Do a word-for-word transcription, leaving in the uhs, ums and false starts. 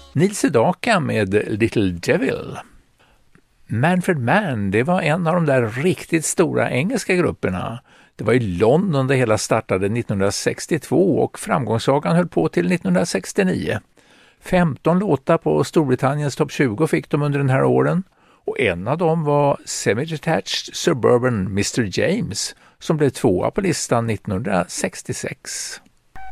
Neil Sedaka med Little Devil. Manfred Mann, det var en av de där riktigt stora engelska grupperna. Det var i London det hela startade nittonhundrasextiotvå och framgångssagan höll på till nittonhundrasextionio. femton låtar på Storbritanniens topp tjugo fick de under den här åren och en av dem var Semi-Detached Suburban mister James som blev tvåa på listan nittonhundrasextiosex.